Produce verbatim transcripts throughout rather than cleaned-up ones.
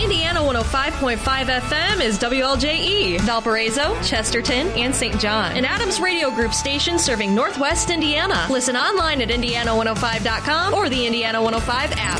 Indiana one oh five point five F M is W L J E, Valparaiso, Chesterton, and Saint John. An Adams Radio Group station serving Northwest Indiana. Listen online at indiana one oh five dot com or the Indiana one oh five app.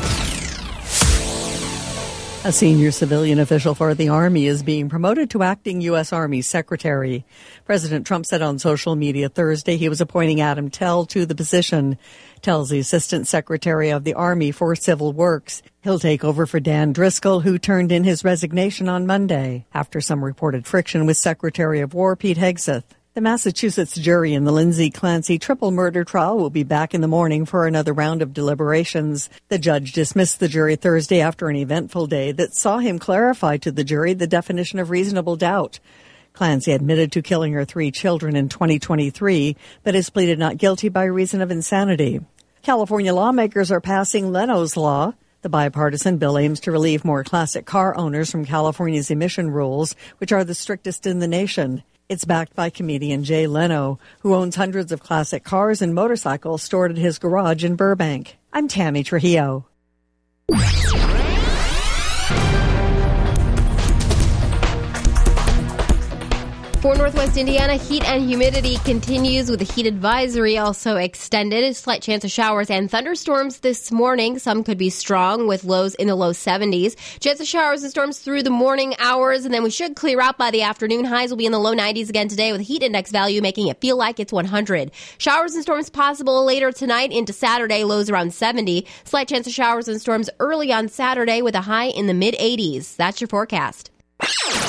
A senior civilian official for the Army is being promoted to acting U S. Army Secretary. President Trump said on social media Thursday he was appointing Adam Tell to the position. Tell's the Assistant Secretary of the Army for Civil Works. He'll take over for Dan Driscoll, who turned in his resignation on Monday after some reported friction with Secretary of War Pete Hegseth. The Massachusetts jury in the Lindsay Clancy triple murder trial will be back in the morning for another round of deliberations. The judge dismissed the jury Thursday after an eventful day that saw him clarify to the jury the definition of reasonable doubt. Clancy admitted to killing her three children in twenty twenty-three, but has pleaded not guilty by reason of insanity. California lawmakers are passing Leno's Law. The bipartisan bill aims to relieve more classic car owners from California's emission rules, which are the strictest in the nation. It's backed by comedian Jay Leno, who owns hundreds of classic cars and motorcycles stored at his garage in Burbank. I'm Tammy Trujillo. For Northwest Indiana, heat and humidity continues with the heat advisory also extended. A slight chance of showers and thunderstorms this morning. Some could be strong with lows in the low seventies. Chance of showers and storms through the morning hours, and then we should clear out by the afternoon. Highs will be in the low nineties again today with a heat index value making it feel like it's one hundred. Showers and storms possible later tonight into Saturday, lows around seventy. Slight chance of showers and storms early on Saturday with a high in the mid eighties. That's your forecast.